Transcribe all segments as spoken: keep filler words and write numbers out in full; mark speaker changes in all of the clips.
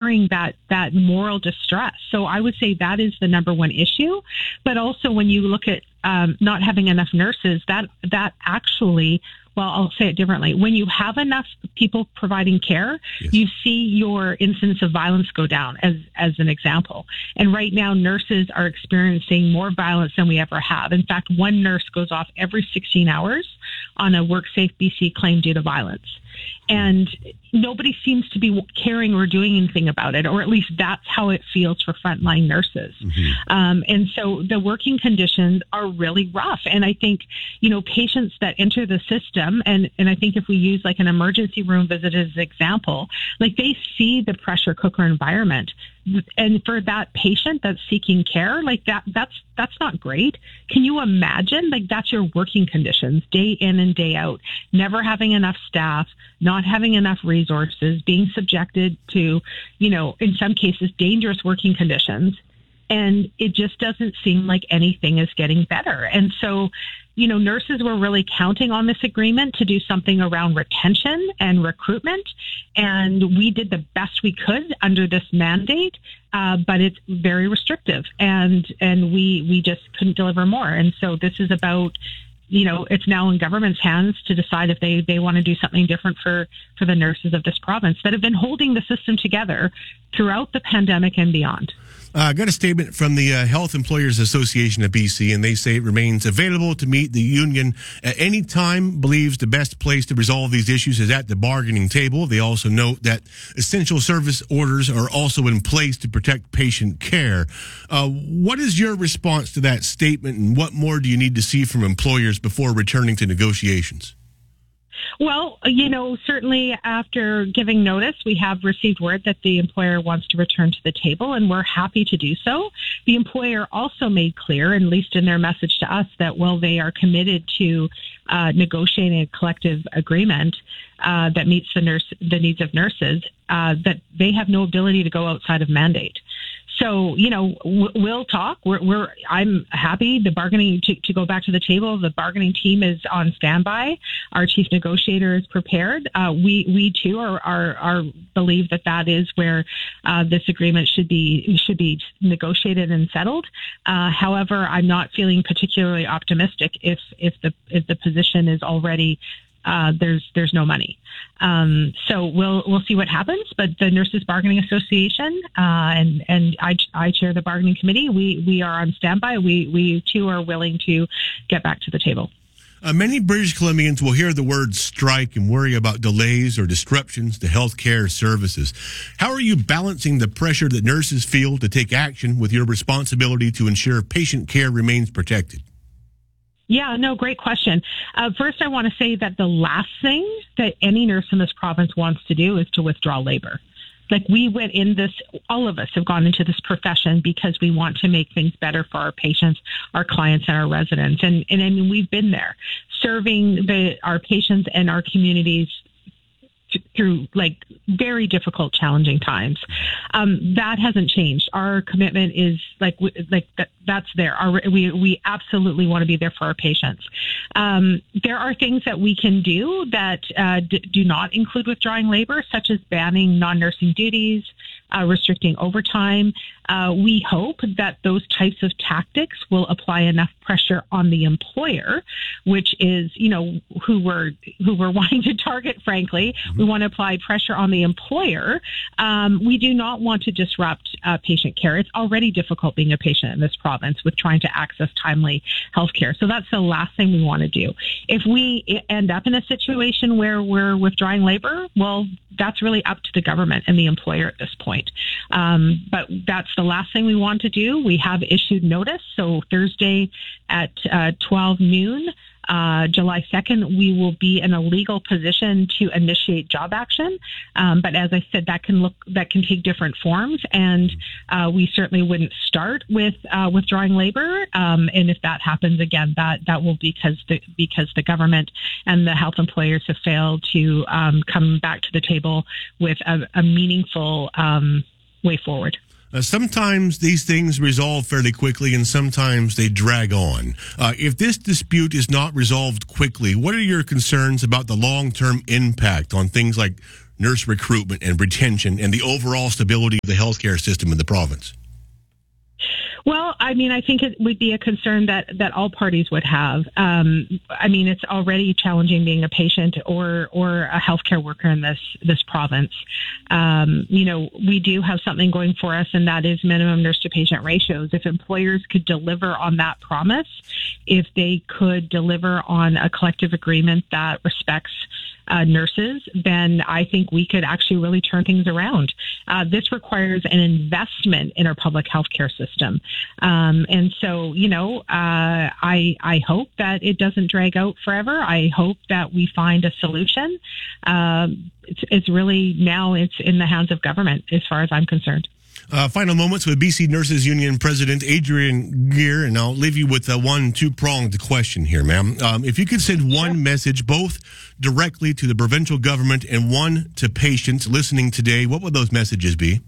Speaker 1: carrying that that moral distress. So I would say that is the number one issue. But also when you look at um, not having enough nurses, that that actually, well, I'll say it differently. When you have enough people providing care, yes. you see your incidence of violence go down, as as an example. And right now, nurses are experiencing more violence than we ever have. In fact, one nurse goes off every sixteen hours on a WorkSafe B C claim due to violence. And nobody seems to be caring or doing anything about it, or at least that's how it feels for frontline nurses. Mm-hmm. Um, and so the working conditions are really rough. And I think, you know, patients that enter the system, and, and I think if we use like an emergency room visit as an example, like they see the pressure cooker environment. And for that patient that's seeking care, like that, that's, that's not great. Can you imagine? Like that's your working conditions day in and day out, never having enough staff, not having enough resources, being subjected to, you know, in some cases, dangerous working conditions. And it just doesn't seem like anything is getting better. And so, you know, nurses were really counting on this agreement to do something around retention and recruitment. And we did the best we could under this mandate, uh, but it's very restrictive. And and we, we just couldn't deliver more. And so this is about, you know, it's now in government's hands to decide if they, they want to do something different for, for the nurses of this province that have been holding the system together throughout the pandemic and beyond.
Speaker 2: I uh, got a statement from the uh, Health Employers Association of B C, and they say it remains available to meet the union at any time, believes the best place to resolve these issues is at the bargaining table. They also note that essential service orders are also in place to protect patient care. Uh, what is your response to that statement, and what more do you need to see from employers before returning to negotiations?
Speaker 1: Well, you know, certainly after giving notice, we have received word that the employer wants to return to the table, and we're happy to do so. The employer also made clear, at least in their message to us, that while they are committed to uh, negotiating a collective agreement uh, that meets the nurse the needs of nurses, uh, that they have no ability to go outside of mandate. So, you know, we'll talk. We're, we're I'm happy the bargaining to, to go back to the table. The bargaining team is on standby. Our chief negotiator is prepared. Uh, we we too are, are are believe that that is where uh, this agreement should be should be negotiated and settled. Uh, however, I'm not feeling particularly optimistic if if the if the position is already. Uh, there's there's no money, um, so we'll we'll see what happens. But the Nurses Bargaining Association uh, and and I, I chair the bargaining committee. We we are on standby. We we too are willing to get back to the table.
Speaker 2: Uh, many British Columbians will hear the word strike and worry about delays or disruptions to healthcare services. How are you balancing the pressure that nurses feel to take action with your responsibility to ensure patient care remains protected?
Speaker 1: Yeah, no, great question. Uh, first, I want to say that the last thing that any nurse in this province wants to do is to withdraw labor. Like we went in this, all of us have gone into this profession because we want to make things better for our patients, our clients, and our residents. And, and I mean, we've been there serving the, our patients and our communities through like very difficult, challenging times. Um, that hasn't changed. Our commitment is like, like that, that's there. Our, we, we absolutely want to be there for our patients. Um, there are things that we can do that uh, d- do not include withdrawing labor, such as banning non-nursing duties, uh, restricting overtime. Uh, we hope that those types of tactics will apply enough pressure on the employer, which is, you know, who we're, who we're wanting to target, frankly. We want to apply pressure on the employer. Um, we do not want to disrupt uh, patient care. It's already difficult being a patient in this province with trying to access timely health care. So that's the last thing we want to do. If we end up in a situation where we're withdrawing labor, well, that's really up to the government and the employer at this point. Um, but that's the last thing we want to do. We have issued notice. So Thursday at uh, twelve noon, Uh, July second, we will be in a legal position to initiate job action. Um, but as I said, that can look, that can take different forms. And uh, we certainly wouldn't start with uh, withdrawing labor. Um, and if that happens again, that, that will be because the, because the government and the health employers have failed to um, come back to the table with a, a meaningful um, way forward.
Speaker 2: Uh, sometimes these things resolve fairly quickly, and sometimes they drag on. Uh, if this dispute is not resolved quickly, what are your concerns about the long-term impact on things like nurse recruitment and retention and the overall stability of the healthcare system in the province?
Speaker 1: Well, I mean, I think it would be a concern that, that all parties would have. Um, I mean, it's already challenging being a patient or or a healthcare worker in this this province. Um, you know, we do have something going for us, and that is minimum nurse to patient ratios. If employers could deliver on that promise, if they could deliver on a collective agreement that respects Uh, nurses, then I think we could actually really turn things around. Uh, this requires an investment in our public healthcare system. Um, and so, you know, uh, I, I hope that it doesn't drag out forever. I hope that we find a solution. Um, it's, it's really now it's in the hands of government as far as I'm concerned.
Speaker 2: Uh, final moments with B C Nurses Union President Adrienne Gear, and I'll leave you with a one two-pronged question here, ma'am. Um, if you could send one sure. message, both directly to the provincial government and one to patients listening today, what would those messages be?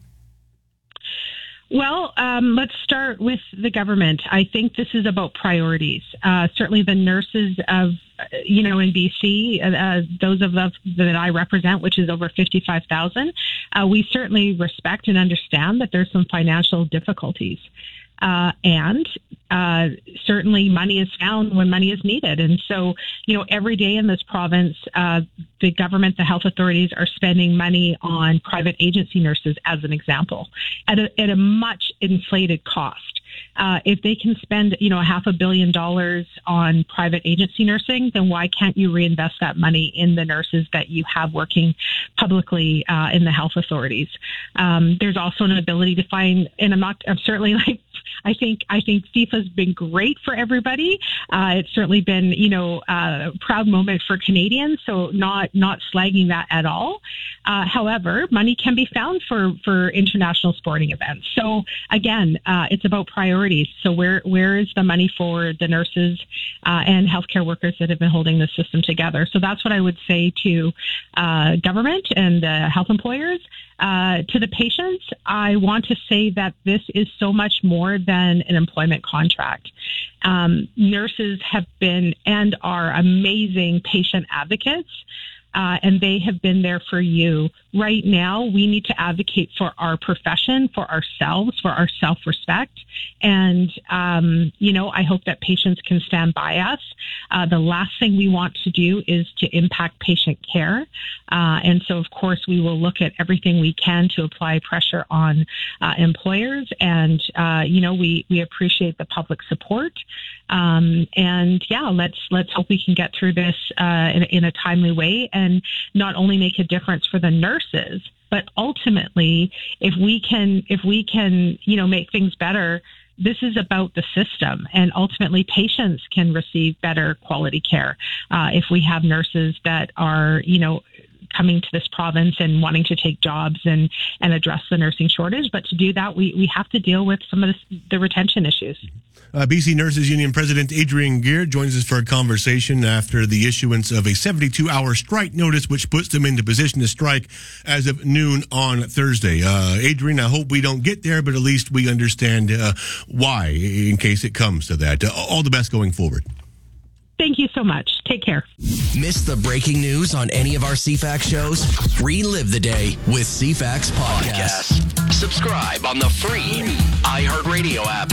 Speaker 1: Well, um, let's start with the government. I think this is about priorities. Uh, certainly the nurses of, you know, in B C, uh, those of us that I represent, which is over fifty-five thousand, uh, we certainly respect and understand that there's some financial difficulties. Uh, and uh, certainly money is found when money is needed. And so, you know, every day in this province, uh, the government, the health authorities are spending money on private agency nurses, as an example, at a, at a much inflated cost. Uh, if they can spend, you know, a half a billion dollars on private agency nursing, then why can't you reinvest that money in the nurses that you have working publicly uh, in the health authorities? Um, there's also an ability to find, and I'm not, I'm certainly like, I think I think FIFA's been great for everybody. Uh, it's certainly been, you know, a proud moment for Canadians. So not not slagging that at all. Uh, however, money can be found for, for international sporting events. So again, uh, it's about priorities. So where where is the money for the nurses uh, and healthcare workers that have been holding the system together? So that's what I would say to uh, government and uh, health employers. Uh, to the patients, I want to say that this is so much more than an employment contract. Um, nurses have been and are amazing patient advocates. Uh, and they have been there for you. Right now, we need to advocate for our profession, for ourselves, for our self-respect. And, um, you know, I hope that patients can stand by us. Uh, the last thing we want to do is to impact patient care. Uh, and so, of course, we will look at everything we can to apply pressure on uh, employers. And, uh, you know, we, we appreciate the public support. Um, and, yeah, let's let's hope we can get through this uh, in, in a timely way and not only make a difference for the nurses, but ultimately, if we can, if we can, you know, make things better, this is about the system, and ultimately patients can receive better quality care uh, if we have nurses that are, you know, coming to this province and wanting to take jobs and, and address the nursing shortage. But to do that, we, we have to deal with some of the, the retention issues.
Speaker 2: Uh, B C Nurses Union President Adrienne Gear joins us for a conversation after the issuance of a seventy-two hour strike notice, which puts them into position to strike as of noon on Thursday. Uh, Adrienne, I hope we don't get there, but at least we understand uh, why, in case it comes to that. Uh, all the best going forward.
Speaker 1: Thank you so much. Take care.
Speaker 3: Miss the breaking news on any of our C FAX shows? Relive the day with C FAX Podcast. Subscribe on the free iHeartRadio app.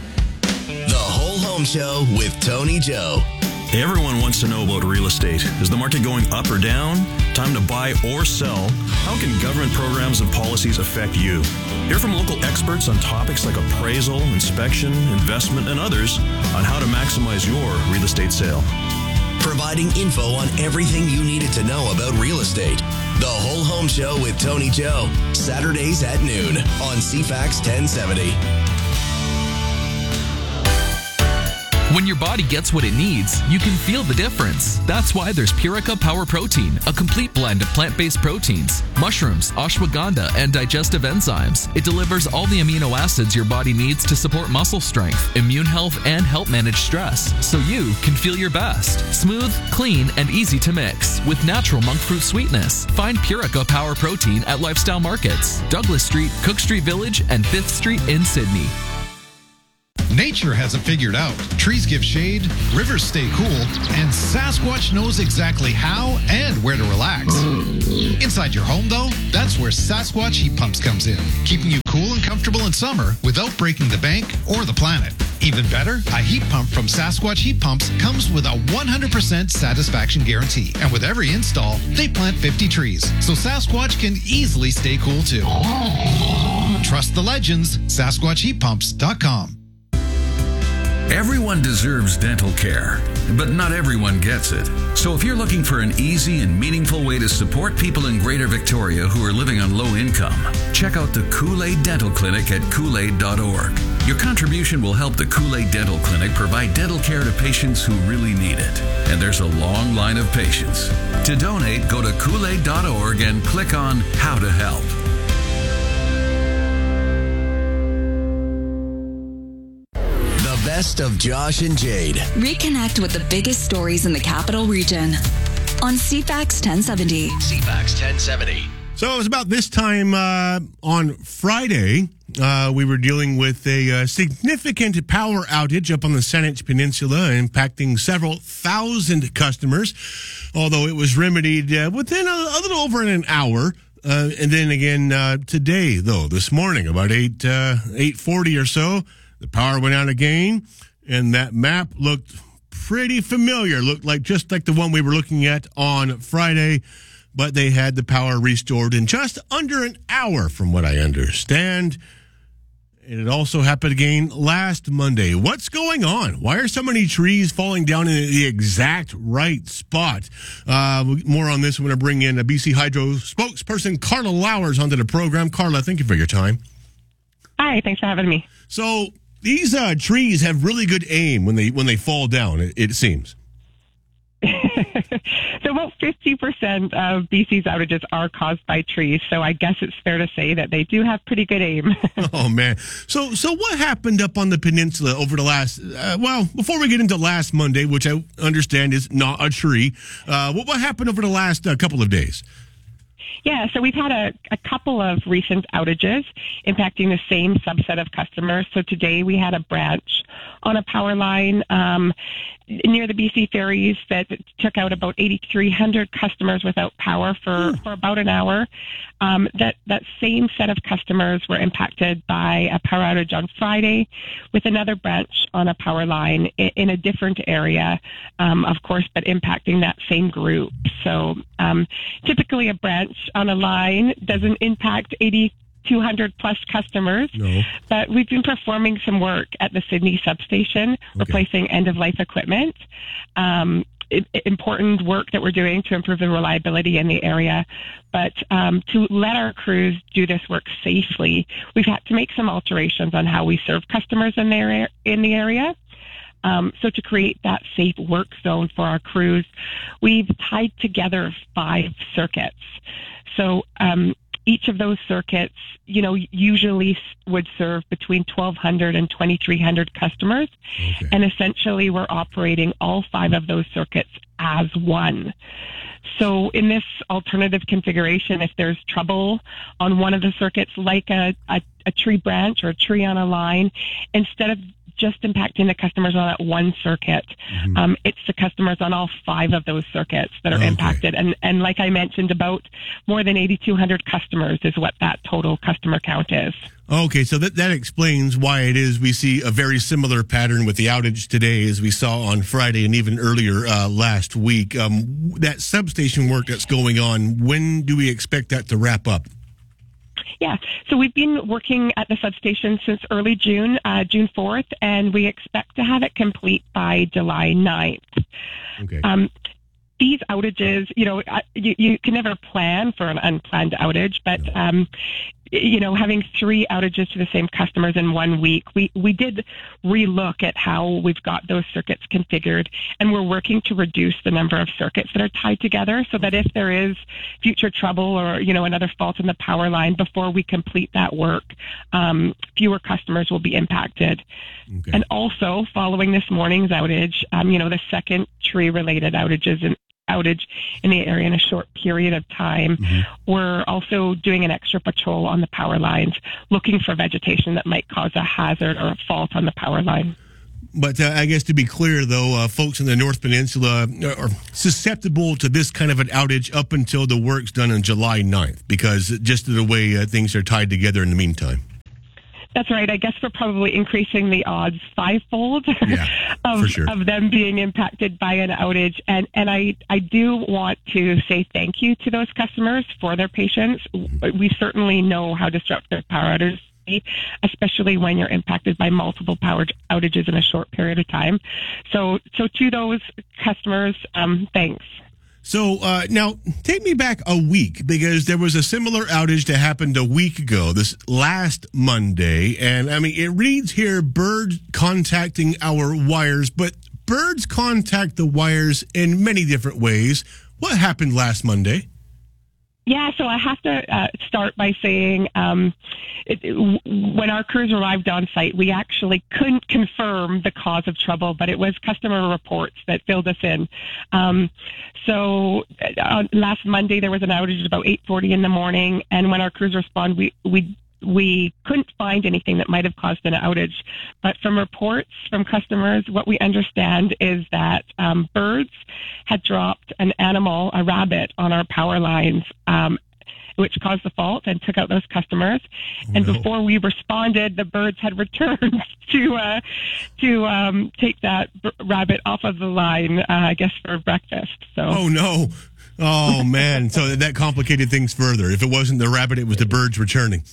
Speaker 3: The Whole Home Show with Tony Joe.
Speaker 4: Everyone wants to know about real estate. Is the market going up or down? Time to buy or sell? How can government programs and policies affect you? Hear from local experts on topics like appraisal, inspection, investment, and others on how to maximize your real estate sale.
Speaker 3: Providing info on everything you needed to know about real estate. The Whole Home Show with Tony Joe. Saturdays at noon on C FAX ten seventy.
Speaker 5: When your body gets what it needs, you can feel the difference. That's why there's Purica Power Protein, a complete blend of plant-based proteins, mushrooms, ashwagandha, and digestive enzymes. It delivers all the amino acids your body needs to support muscle strength, immune health, and help manage stress, so you can feel your best. Smooth, clean, and easy to mix with natural monk fruit sweetness. Find Purica Power Protein at Lifestyle Markets, Douglas Street, Cook Street Village, and fifth Street in Sydney.
Speaker 6: Nature has it figured out. Trees give shade, rivers stay cool, and Sasquatch knows exactly how and where to relax. Inside your home, though, that's where Sasquatch Heat Pumps comes in, keeping you cool and comfortable in summer without breaking the bank or the planet. Even better, a heat pump from Sasquatch Heat Pumps comes with a one hundred percent satisfaction guarantee. And with every install, they plant fifty trees, so Sasquatch can easily stay cool too. Trust the legends, Sasquatch Heat Pumps dot com.
Speaker 7: Everyone deserves dental care, but not everyone gets it. So if you're looking for an easy and meaningful way to support people in Greater Victoria who are living on low income, check out the Kool-Aid Dental Clinic at Kool Aid dot org. Your contribution will help the Kool-Aid Dental Clinic provide dental care to patients who really need it. And there's a long line of patients. To donate, go to Kool Aid dot org and click on How to Help.
Speaker 3: Best of Josh and Jade.
Speaker 8: Reconnect with the biggest stories in the capital region on C FAX ten seventy.
Speaker 3: C FAX ten seventy.
Speaker 2: So it was about this time uh, on Friday, uh, we were dealing with a uh, significant power outage up on the Saanich Peninsula, impacting several thousand customers, although it was remedied uh, within a, a little over an hour. Uh, and then again uh, today, though, this morning, about eight uh, eight forty or so, the power went out again, and that map looked pretty familiar. Looked like just like the one we were looking at on Friday, but they had the power restored in just under an hour, from what I understand. And it also happened again last Monday. What's going on? Why are so many trees falling down in the exact right spot? Uh, more on this. I'm going to bring in a B C Hydro spokesperson, Carla Lowers, onto the program. Carla, thank you for your time.
Speaker 9: Hi, thanks for having me.
Speaker 2: So these uh, trees have really good aim when they when they fall down, it, it seems.
Speaker 9: So about fifty percent of B C's outages are caused by trees, so I guess it's fair to say that they do have pretty good aim.
Speaker 2: Oh, man. So so what happened up on the peninsula over the last, uh, well, before we get into last Monday, which I understand is not a tree, uh, what, what happened over the last uh, couple of days?
Speaker 9: Yeah, so we've had a, a couple of recent outages impacting the same subset of customers. So today we had a branch on a power line um, near the B C ferries that took out about eighty-three hundred customers without power for, for about an hour. Um, that, that same set of customers were impacted by a power outage on Friday with another branch on a power line in, in a different area, um, of course, but impacting that same group. So um, typically a branch on a line doesn't impact eighty-two hundred plus customers,
Speaker 2: no.
Speaker 9: But we've been performing some work at the Sydney substation, okay. replacing end-of-life equipment. Um, it, important work that we're doing to improve the reliability in the area. But um, to let our crews do this work safely, we've had to make some alterations on how we serve customers in, their, in the area. Um, so to create that safe work zone for our crews, we've tied together five circuits. So um, each of those circuits, you know, usually would serve between twelve hundred and twenty-three hundred customers. Okay. And essentially we're operating all five of those circuits as one. So in this alternative configuration, if there's trouble on one of the circuits, like a, a, a tree branch or a tree on a line, instead of just impacting the customers on that one circuit, mm-hmm. um, it's the customers on all five of those circuits that are okay. impacted. And, and like I mentioned, about more than eighty-two hundred customers is what that total customer count is.
Speaker 2: Okay, so that, that explains why it is we see a very similar pattern with the outage today as we saw on Friday and even earlier uh, last week. Um, that substation work that's going on, when do we expect that to wrap up?
Speaker 9: Yeah, so we've been working at the substation since early June, uh, June fourth, and we expect to have it complete by July ninth.
Speaker 2: Okay.
Speaker 9: Um, these outages, you know, you, you can never plan for an unplanned outage, but,
Speaker 2: no.
Speaker 9: um, you know, having three outages to the same customers in one week, we, we did relook at how we've got those circuits configured, and we're working to reduce the number of circuits that are tied together so that if there is future trouble or, you know, another fault in the power line before we complete that work, um, fewer customers will be impacted. Okay. And also, following this morning's outage, um, you know, the second tree-related outages in outage in the area in a short period of time. Mm-hmm. We're also doing an extra patrol on the power lines, looking for vegetation that might cause a hazard or a fault on the power line.
Speaker 2: But uh, I guess to be clear, though, uh, folks in the North Peninsula are susceptible to this kind of an outage up until the work's done on July ninth, because just of the way uh, things are tied together in the meantime.
Speaker 9: That's right. I guess we're probably increasing the odds fivefold
Speaker 2: yeah,
Speaker 9: of,
Speaker 2: for sure.
Speaker 9: of them being impacted by an outage. And, and I, I do want to say thank you to those customers for their patience. We certainly know how disruptive power outages be, especially when you're impacted by multiple power outages in a short period of time. So, so to those customers, um, thanks.
Speaker 2: So uh, now take me back a week, because there was a similar outage that happened a week ago, this last Monday. And I mean, it reads here, birds contacting our wires, but birds contact the wires in many different ways. What happened last Monday?
Speaker 9: Yeah, so I have to uh, start by saying um, it, it, when our crews arrived on site, we actually couldn't confirm the cause of trouble, but it was customer reports that filled us in. Um, so uh, last Monday, there was an outage at about eight forty in the morning, and when our crews responded, we, we we couldn't find anything that might have caused an outage. But from reports from customers, what we understand is that um, birds had dropped an animal, a rabbit, on our power lines, um, which caused the fault and took out those customers. Oh, and no. Before we responded, the birds had returned to uh, to um, take that b- rabbit off of the line, uh, I guess, for breakfast. So.
Speaker 2: Oh, no. Oh, man. So that complicated things further. If it wasn't the rabbit, it was the birds returning.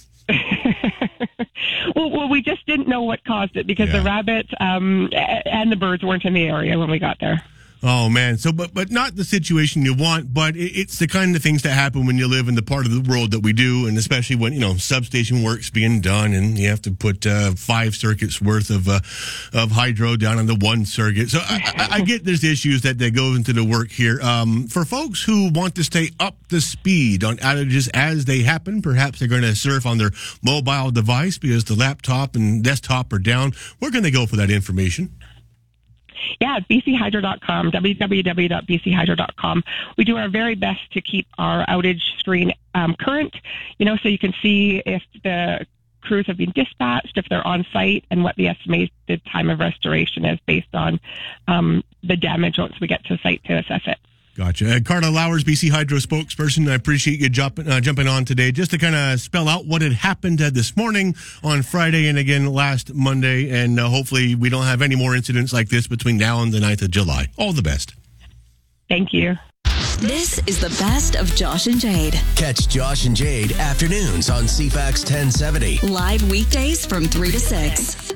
Speaker 9: well, well, we just didn't know what caused it, because yeah. the rabbit um, and the birds weren't in the area when we got there.
Speaker 2: Oh, man. So, but but not the situation you want, but it, it's the kind of things that happen when you live in the part of the world that we do, and especially when, you know, substation work's being done and you have to put uh, five circuits worth of uh, of hydro down on the one circuit. So I, I, I get there's issues that, that go into the work here. Um, for folks who want to stay up to speed on outages as they happen, perhaps they're going to surf on their mobile device because the laptop and desktop are down. Where can they go for that information?
Speaker 9: Yeah, b c hydro dot com, w w w dot b c hydro dot com. We do our very best to keep our outage screen um, current, you know, so you can see if the crews have been dispatched, if they're on site, and what the estimated time of restoration is based on um, the damage once we get to site to assess it.
Speaker 2: Gotcha. Uh, Carla Lowers, B C Hydro spokesperson, I appreciate you jump, uh, jumping on today just to kind of spell out what had happened uh, this morning, on Friday, and again last Monday, and uh, hopefully we don't have any more incidents like this between now and the ninth of July. All the best.
Speaker 9: Thank you.
Speaker 8: This is the best of Josh and Jade.
Speaker 3: Catch Josh and Jade afternoons on C FAX ten seventy.
Speaker 8: Live weekdays from three to six.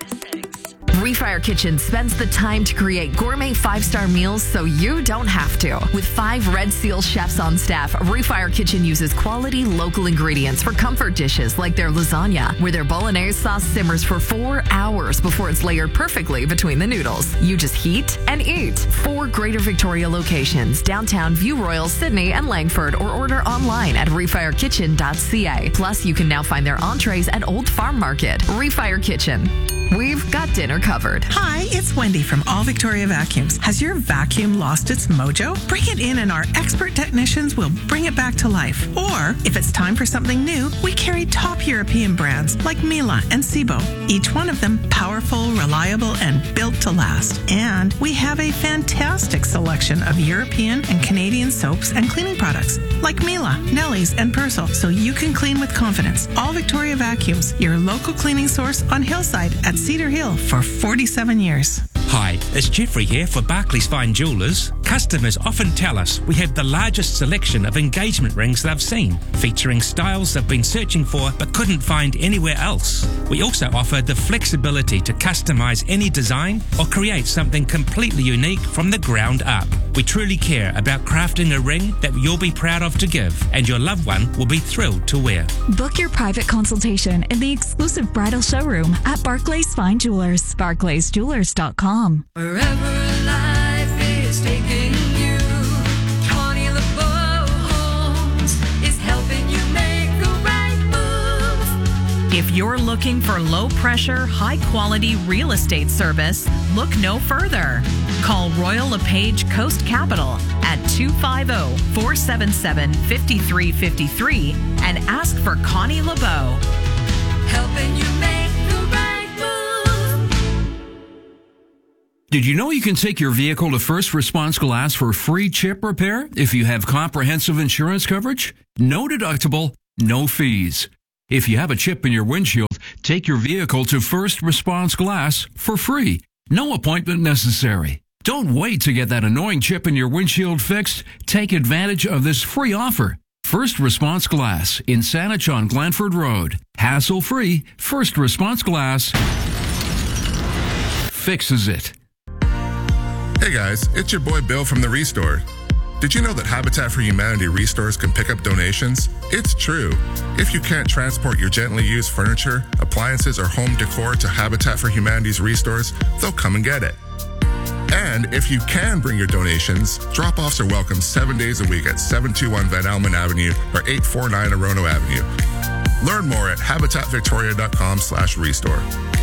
Speaker 10: Refire Kitchen spends the time to create gourmet five-star meals so you don't have to. With five Red Seal chefs on staff, Refire Kitchen uses quality local ingredients for comfort dishes like their lasagna, where their bolognese sauce simmers for four hours before it's layered perfectly between the noodles. You just heat and eat. Four Greater Victoria locations, downtown, View Royal, Sydney, and Langford, or order online at refire kitchen dot c a. Plus, you can now find their entrees at Old Farm Market. Refire Kitchen. We've got dinner covered.
Speaker 11: Hi, it's Wendy from All Victoria Vacuums. Has your vacuum lost its mojo? Bring it in and our expert technicians will bring it back to life. Or, if it's time for something new, we carry top European brands like Miele and Sebo. Each one of them powerful, reliable, and built to last. And we have a fantastic selection of European and Canadian soaps and cleaning products like Miele, Nellie's, and Persil, so you can clean with confidence. All Victoria Vacuums, your local cleaning source on Hillside at Cedar Hill for forty-seven years.
Speaker 12: Hi, it's Jeffrey here for Barclays Fine Jewelers. Customers often tell us we have the largest selection of engagement rings they've seen, featuring styles they've been searching for but couldn't find anywhere else. We also offer the flexibility to customize any design or create something completely unique from the ground up. We truly care about crafting a ring that you'll be proud of to give, and your loved one will be thrilled to wear.
Speaker 8: Book your private consultation in the exclusive bridal showroom at Barclays Fine Jewelers. barclays jewelers dot com.
Speaker 13: Wherever life is taking you, Connie LeBeau Homes is helping you make the right move.
Speaker 14: If you're looking for low-pressure, high-quality real estate service, look no further. Call Royal LePage Coast Capital at two five zero, four seven seven, five three five three and ask for Connie LeBeau.
Speaker 13: Helping you make the right move.
Speaker 7: Did you know you can take your vehicle to First Response Glass for free chip repair if you have comprehensive insurance coverage? No deductible, no fees. If you have a chip in your windshield, take your vehicle to First Response Glass for free. No appointment necessary. Don't wait to get that annoying chip in your windshield fixed. Take advantage of this free offer. First Response Glass in Saanich on Glanford Road. Hassle-free, First Response Glass fixes it.
Speaker 15: Hey guys, it's your boy Bill from The Restore. Did you know that Habitat for Humanity restores can pick up donations? It's true. If you can't transport your gently used furniture, appliances, or home decor to Habitat for Humanity's restores, they'll come and get it. And if you can bring your donations, drop-offs are welcome seven days a week at seven two one Van Almen Avenue or eight four nine Orono Avenue. Learn more at habitatvictoria.com slash restore.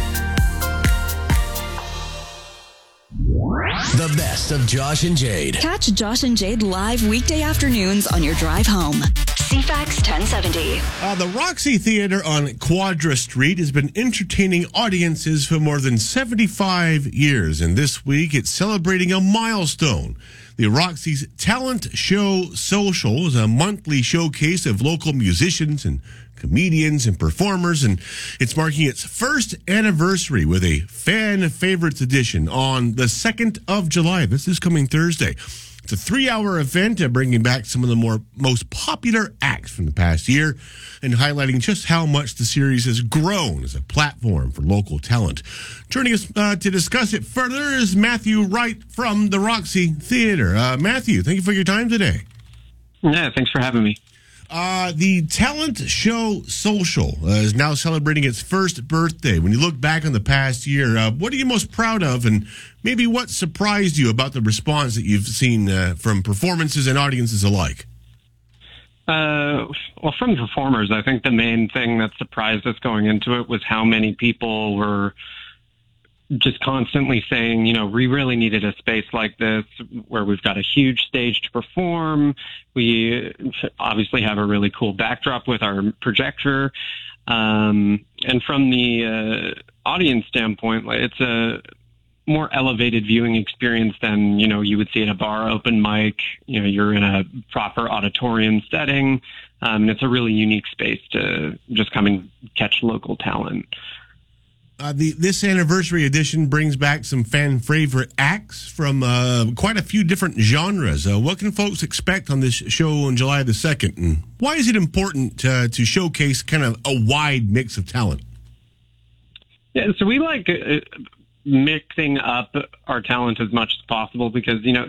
Speaker 3: The best of Josh and Jade.
Speaker 8: Catch Josh and Jade live weekday afternoons on your drive home. C FAX ten seventy.
Speaker 2: Uh, the Roxy Theater on Quadra Street has been entertaining audiences for more than seventy-five years, and this week it's celebrating a milestone. The Roxy's Talent Show Social is a monthly showcase of local musicians and comedians and performers, and it's marking its first anniversary with a fan favorites edition on the second of July. This is coming Thursday. It's a three-hour event uh, bringing back some of the more most popular acts from the past year and highlighting just how much the series has grown as a platform for local talent. Joining us uh, to discuss it further is Matthew Wright from the Roxy Theater. Uh, Matthew, thank you for your time today.
Speaker 16: Yeah, thanks for having me.
Speaker 2: Uh, the Talent Show Social uh, is now celebrating its first birthday. When you look back on the past year, uh, what are you most proud of, and maybe what surprised you about the response that you've seen uh, from performances and audiences alike?
Speaker 16: Uh, well, from performers, I think the main thing that surprised us going into it was how many people were just constantly saying, you know, we really needed a space like this where we've got a huge stage to perform. We obviously have a really cool backdrop with our projector. Um, and from the uh, audience standpoint, like, it's a more elevated viewing experience than, you know, you would see at a bar open mic. You know, you're in a proper auditorium setting. Um, and it's a really unique space to just come and catch local talent.
Speaker 2: Uh, the this anniversary edition brings back some fan favorite acts from uh, quite a few different genres. Uh, what can folks expect on this show on July the second? And why is it important uh, to showcase kind of a wide mix of talent?
Speaker 16: Yeah, so we like uh, mixing up our talent as much as possible because, you know,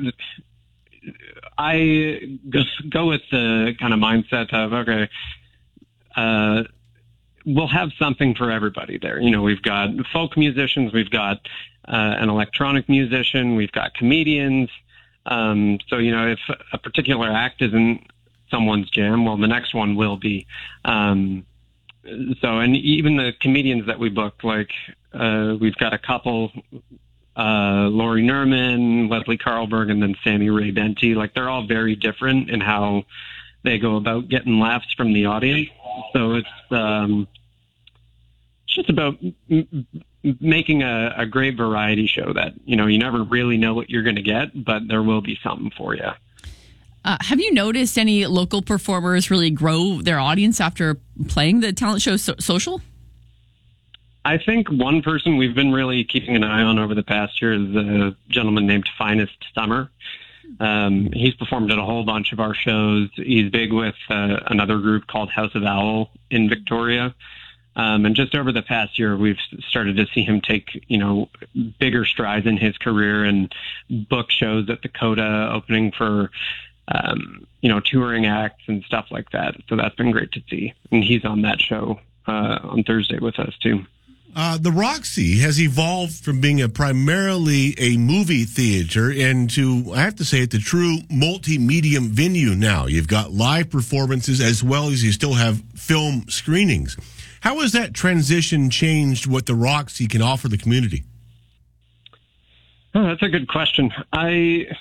Speaker 16: I go with the kind of mindset of, okay, uh, we'll have something for everybody there. You know, we've got folk musicians, we've got uh, an electronic musician, we've got comedians. Um, so, you know, if a particular act isn't someone's jam, well, the next one will be. Um, so, and even the comedians that we booked, like uh, we've got a couple, uh, Lori Nerman, Leslie Carlberg, and then Sammy Ray Benty. Like, they're all very different in how they go about getting laughs from the audience. So it's um, just about m- making a, a great variety show that, you know, you never really know what you're going to get, but there will be something for you.
Speaker 17: Uh, have you noticed any local performers really grow their audience after playing the talent show so- social?
Speaker 16: I think one person we've been really keeping an eye on over the past year is a gentleman named Finest Summer. Um, he's performed at a whole bunch of our shows. He's big with uh, another group called House of Owl in Victoria. Um, and just over the past year, we've started to see him take, you know, bigger strides in his career and book shows at the Coda, opening for, um, you know, touring acts and stuff like that. So that's been great to see. And he's on that show uh, on Thursday with us, too.
Speaker 2: Uh, the Roxy has evolved from being a primarily a movie theater into, I have to say, it's a true multi-medium venue now. You've got live performances as well as you still have film screenings. How has that transition changed what the Roxy can offer the community?
Speaker 16: Oh, that's a good question. I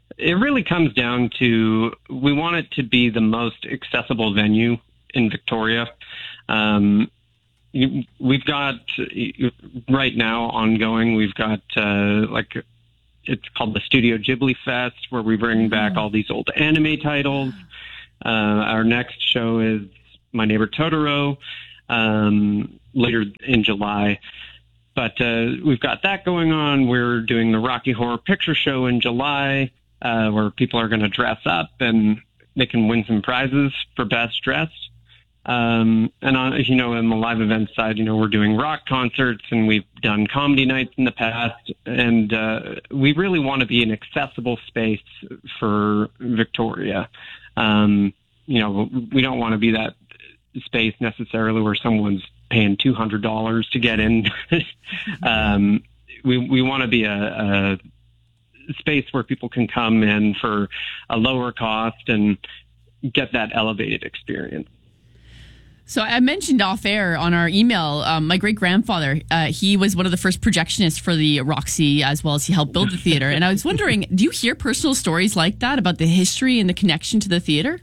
Speaker 16: it really comes down to, we want it to be the most accessible venue in Victoria. Um, you- we've got, right now ongoing, we've got uh, like, it's called the Studio Ghibli Fest, where we bring back all these old anime titles. Uh, our next show is My Neighbor Totoro, um, later in July. But uh, we've got that going on. We're doing the Rocky Horror Picture Show in July, uh, where people are going to dress up and they can win some prizes for best dressed. Um, and on, you know, on the live event side, you know, we're doing rock concerts and we've done comedy nights in the past. And uh, we really want to be an accessible space for Victoria. Um, you know, we don't want to be that space necessarily where someone's paying two hundred dollars to get in. um, we we want to be a, a space where people can come in for a lower cost and get that elevated experience.
Speaker 17: So I mentioned off air on our email, um, my great grandfather, uh, he was one of the first projectionists for the Roxy, as well as he helped build the theater. And I was wondering, do you hear personal stories like that about the history and the connection to the theater?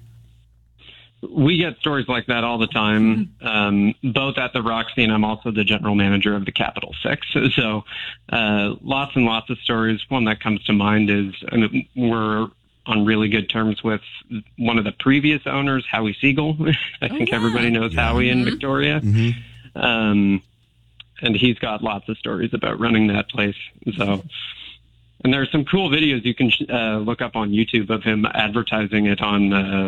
Speaker 16: We get stories like that all the time, um, both at the Roxy, and I'm also the general manager of the Capital Six. So uh, lots and lots of stories. One that comes to mind is, I mean, we're on really good terms with one of the previous owners, Howie Siegel. I think
Speaker 17: yeah.
Speaker 16: everybody knows
Speaker 17: Yeah.
Speaker 16: Howie in
Speaker 17: Mhm.
Speaker 16: Victoria.
Speaker 2: Mm-hmm.
Speaker 16: Um, and he's got lots of stories about running that place. So, and there's some cool videos you can uh, look up on YouTube of him advertising it on uh,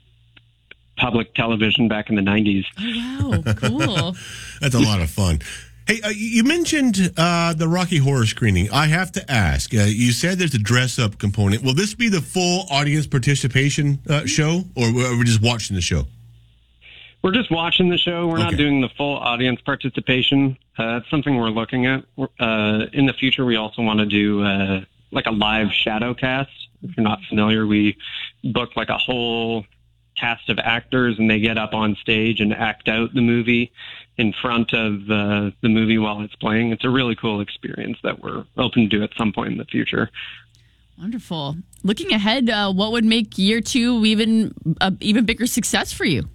Speaker 16: public television back in the nineties.
Speaker 17: Oh, wow. Cool.
Speaker 2: That's a lot of fun. Hey, uh, you mentioned uh, the Rocky Horror screening. I have to ask, uh, you said there's a dress-up component. Will this be the full audience participation uh, show, or are we just watching the show?
Speaker 16: We're just watching the show. We're
Speaker 2: Okay.
Speaker 16: not doing the full audience participation. Uh, that's something we're looking at. Uh, in the future, we also want to do uh, like a live shadow cast. If you're not familiar, we book like a whole cast of actors, and they get up on stage and act out the movie in front of uh, the movie while it's playing. It's a really cool experience that we're open to do at some point in the future.
Speaker 17: Wonderful. Looking ahead, uh, what would make year two even a even bigger success for you?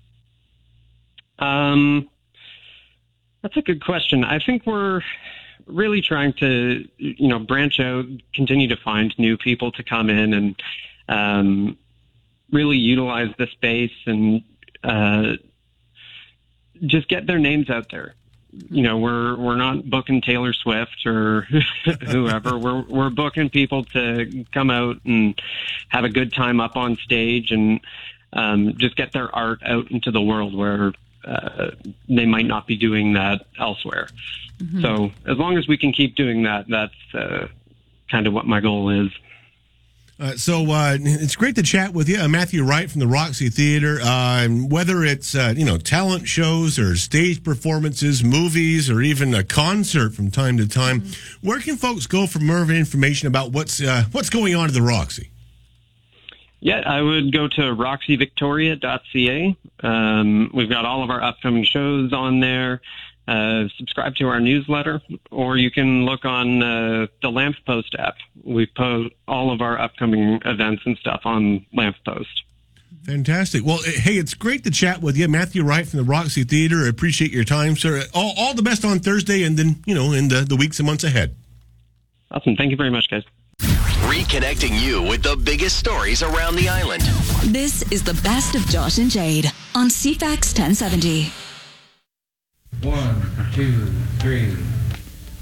Speaker 16: Um, that's a good question. I think we're really trying to, you know, branch out, continue to find new people to come in and um, really utilize the space and uh, just get their names out there. You know, we're we're not booking Taylor Swift or whoever. We're we're booking people to come out and have a good time up on stage and um, just get their art out into the world where uh, they might not be doing that elsewhere.
Speaker 17: Mm-hmm.
Speaker 16: So as long as we can keep doing that, that's uh, kind of what my goal is.
Speaker 2: Uh, so uh, it's great to chat with you, uh, Matthew Wright from the Roxy Theater. Uh, whether it's uh, you know talent shows or stage performances, movies, or even a concert from time to time, mm-hmm. where can folks go for more information about what's uh, what's going on at the Roxy?
Speaker 16: Yeah, I would go to roxy victoria dot c a. Um, we've got all of our upcoming shows on there. Uh, subscribe to our newsletter, or you can look on uh, the Lamppost app. We post all of our upcoming events and stuff on Lamppost.
Speaker 2: Fantastic. Well, hey, it's great to chat with you, Matthew Wright from the Roxy Theater. I appreciate your time, sir. All, all the best on Thursday, and then you know in the, the weeks and months ahead.
Speaker 16: Awesome. Thank you very much, guys.
Speaker 3: Reconnecting you with the biggest stories around the island.
Speaker 8: This is the best of Josh and Jade on C FAX ten seventy.
Speaker 18: One, two, three.